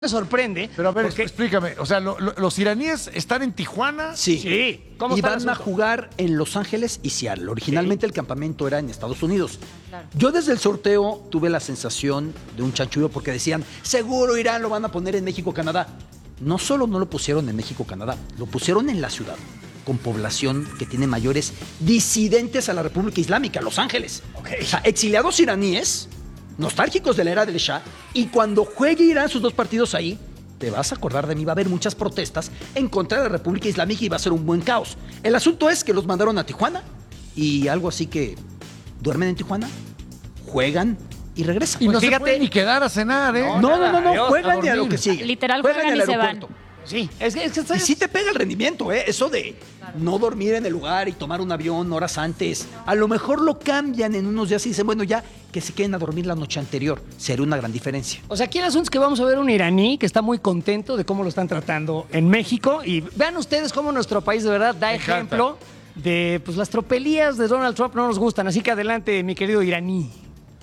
Me sorprende. Pero a ver, porque... explícame. O sea, ¿los iraníes están en Tijuana? Sí. ¿Cómo y está el van a asunto? jugar en Los Ángeles y Seattle. Originalmente el campamento era en Estados Unidos. Claro. Yo desde el sorteo tuve la sensación de un chanchullo porque decían, seguro Irán lo van a poner en México, Canadá. No solo no lo pusieron en México, Canadá, lo pusieron en la ciudad, con población que tiene mayores disidentes a la República Islámica, Los Ángeles. O sea, exiliados iraníes, nostálgicos de la era del Shah, y cuando juegue Irán sus dos partidos ahí, te vas a acordar de mí, va a haber muchas protestas en contra de la República Islámica y va a ser un buen caos. El asunto es que los mandaron a Tijuana y algo así que duermen en Tijuana, juegan y regresan. Y no Pues se fíjate- pueden ni quedar a cenar, ¿eh? No, Adiós, juegan y a lo dormir. que sigue. Literal, juegan juegan en el y se van. aeropuerto. Sí, es que Y sí te pega el rendimiento, ¿eh? Eso de no dormir en el lugar y tomar un avión horas antes. A lo mejor lo cambian en unos días y dicen, bueno, ya que se queden a dormir la noche anterior. Sería una gran diferencia. O sea, aquí el asunto es que vamos a ver un iraní que está muy contento de cómo lo están tratando en México. Y vean ustedes cómo nuestro país de verdad da Me encanta. ejemplo de pues las tropelías de Donald Trump no nos gustan. Así que adelante, mi querido iraní.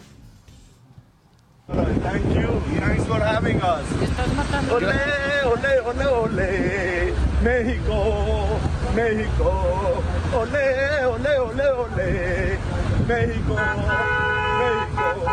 Thank you. Thanks for having us. Estás matando. Ole, ole, ole, ole. México, México. Ole, ole, ole, ole. México, México.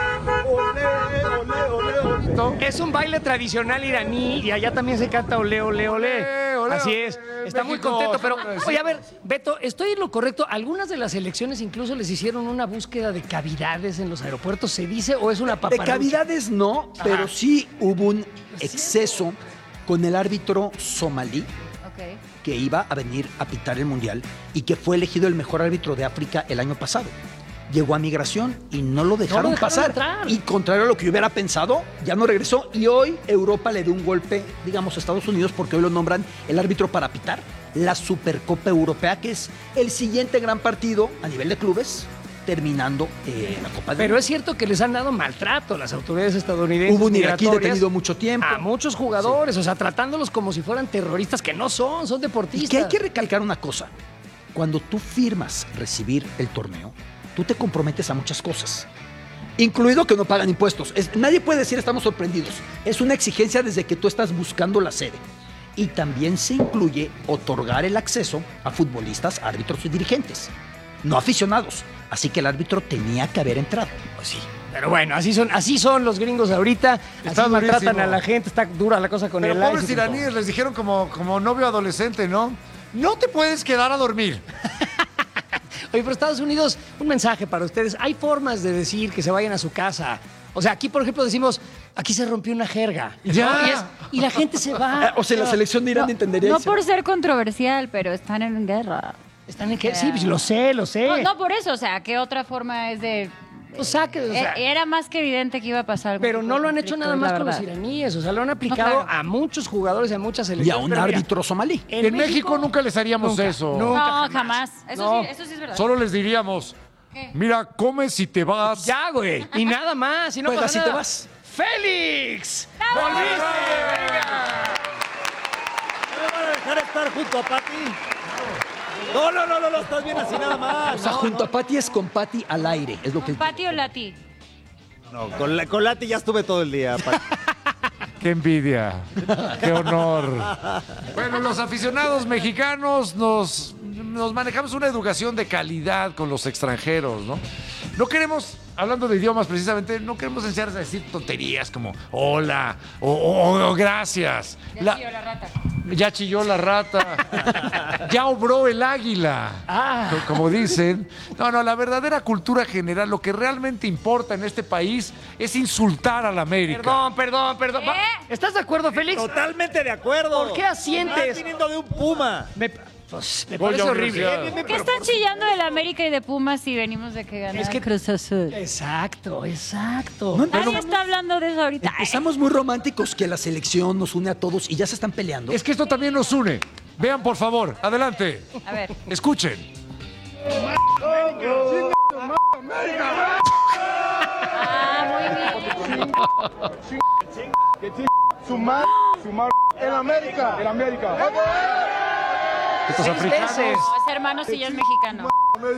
Ole, ole, ole, ole. Es un baile tradicional iraní y allá también se canta ole, ole, ole. Ole, ole, Así ole. es. Está muy México, contento, pero sí. oye, a ver, Beto, ¿estoy en lo correcto? ¿Algunas de las elecciones incluso les hicieron una búsqueda de cavidades en los aeropuertos, se dice, o es una De paparrucha? cavidades no, pero sí hubo un exceso con el árbitro somalí Ok. que iba a venir a pitar el Mundial y que fue elegido el mejor árbitro de África el año pasado. Llegó a migración y no lo dejaron, dejaron pasar. entrar. Y contrario a lo que yo hubiera pensado, ya no regresó. Y hoy Europa le dio un golpe, digamos, a Estados Unidos porque hoy lo nombran el árbitro para pitar la Supercopa Europea, que es el siguiente gran partido a nivel de clubes, terminando la Copa del Pero es cierto que les han dado maltrato a las autoridades estadounidenses. Hubo un iraquí migratorias detenido mucho tiempo. a muchos jugadores, o sea, tratándolos como si fueran terroristas, que no son Y deportistas. que hay que recalcar una cosa. Cuando tú firmas recibir el torneo, tú te comprometes a muchas cosas. Incluido que no pagan impuestos. Nadie puede decir estamos sorprendidos. Es una exigencia desde que tú estás buscando la sede. Y también se incluye otorgar el acceso a futbolistas, árbitros y dirigentes. No aficionados. Así que el árbitro tenía que haber entrado. Pues sí. Pero bueno, así son los gringos ahorita. Está Así maltratan durísimo. a la gente, está dura la cosa con Pero el pobres ICE y con todo. iraníes les dijeron como novio adolescente, ¿no? No te puedes quedar a dormir. Oye, pero Estados Unidos, un mensaje para ustedes. Hay formas de decir que se vayan a su casa. O sea, aquí, por ejemplo, decimos, aquí se rompió una jerga. Ya. ¿No? Y la gente se va. O sea, la selección de Irán entendería. No y se por va. ser controversial, pero están en guerra. ¿Están en qué? Sí, pues, lo sé. No, no por eso, o sea, ¿qué otra forma es de...? Pues saque, o sea, Era más que evidente que iba a pasar algo. pero no lo han hecho nada más con los iraníes. O sea, lo han aplicado claro. a muchos jugadores y a muchas Y selecciones. a un Pero mira, árbitro somalí. En México nunca les haríamos nunca, eso. nunca. No, jamás. Eso, No. sí, eso sí es verdad. Solo les diríamos, ¿Qué? mira, come si te vas. Ya, güey. Y nada más. Y no Juega pasa si nada. te vas. ¡Félix! ¡Volviste! ¡Venga! ¿No me van a dejar estar junto a Pati? No, estás bien así nada más. O sea, junto a Pati es con Pati al aire. Es lo que ¿Con Pati o Lati? No, con Lati ya estuve todo el día, Pati. ¡Qué envidia! ¡Qué honor! Bueno, los aficionados mexicanos nos manejamos una educación de calidad con los extranjeros, ¿no? No queremos, hablando de idiomas precisamente, no queremos enseñarles a decir tonterías como hola o gracias. Ya chilló la rata. Ya chilló la rata. Ya obró el águila. Como dicen. No, la verdadera cultura general, lo que realmente importa en este país es insultar a la América. Perdón. ¿Estás de acuerdo, Félix? Totalmente de acuerdo. ¿Por qué asientes? Estás viniendo de un Puma. Me Voy parece a horrible. universidad. ¿Qué están chillando de la América y de Pumas si venimos de que ganó Es que- Cruz Azul? Exacto. Nadie está hablando de eso ahorita. Empezamos muy románticos que la selección nos une a todos y ya se están peleando. Es que esto también nos une. Vean, por favor, adelante. A ver. Escuchen. Muy bien. En América. En América. Estos africanos. No, es hermano si ya es mexicano.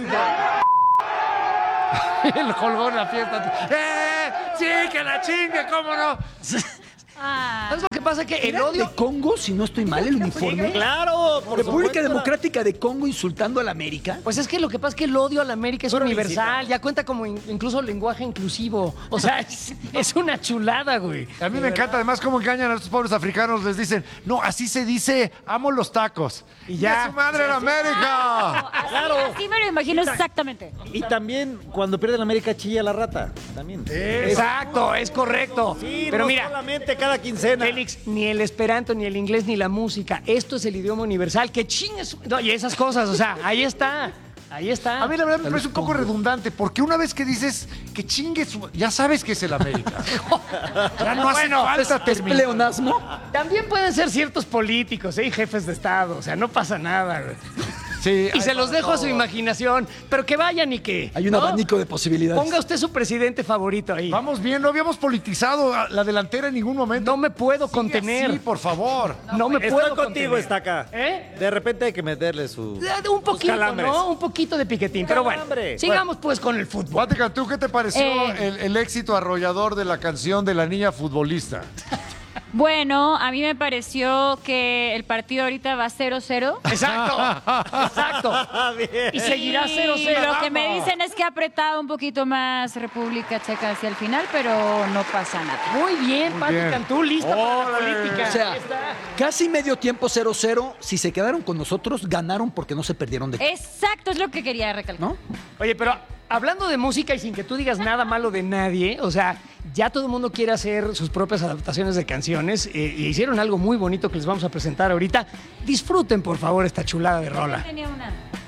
El colgón en la fiesta. ¡Sí, que la chingue! ¿Cómo no? Ah, ¿Sabes pasa es que el ¿Era odio... de Congo, si no estoy mal, el uniforme? Claro, por República supuesto. Democrática de Congo insultando a la América. Pues es que lo que pasa es que el odio a la América es Fueron universal, visita. ya cuenta como incluso lenguaje inclusivo. O sea, es una chulada, güey. A mí me encanta además cómo engañan a estos pobres africanos. Les dicen, no, así se dice, amo los tacos. Y ya. ¡A su madre en América! Así me lo imagino exactamente. Y también cuando pierde la América chilla la rata. También. Exacto, es correcto. Sí, Pero no mira, solamente cada quincena. Félix, ni el esperanto, ni el inglés, ni la música. Esto es el idioma universal. Que chingues. No, y esas cosas, o sea, ahí está. Ahí está. A mí la verdad me parece un poco redundante, porque una vez que dices que chingues, ya sabes que es el América. Ya no hace falta ¿Es terminar. pleonasmo? También pueden ser ciertos políticos, y jefes de Estado. O sea, no pasa nada, güey. Sí, Y se los dejo a su imaginación. Pero que vayan y que. Hay un ¿no? abanico de posibilidades. Ponga usted su presidente favorito ahí. Vamos bien, no habíamos politizado a la delantera en ningún momento. No me puedo contener. Sí, por favor. No me puedo Estoy contigo, contener. Estaca. ¿Eh? De repente hay que meterle su... Un poquito, calambres. ¿no? Un poquito de piquetín. Pero bueno, Calambre. sigamos pues con el fútbol. Guateca, ¿tú qué te pareció Eh. el éxito arrollador de la canción de la niña futbolista? Bueno, a mí me pareció que el partido ahorita va 0-0. Exacto, exacto. Y seguirá 0-0. Lo que me dicen es que ha apretado un poquito más República Checa hacia el final, pero no pasa nada. Muy bien, Pati bien. Cantú, lista para la política. O sea, Ahí está. casi medio tiempo 0-0. Si se quedaron con nosotros, ganaron porque no se perdieron de... Exacto, es lo que quería recalcar. ¿No? Oye, pero hablando de música y sin que tú digas nada malo de nadie, o sea, ya todo el mundo quiere hacer sus propias adaptaciones de canciones y hicieron algo muy bonito que les vamos a presentar ahorita. Disfruten, por favor, esta chulada de rola. Tenía una.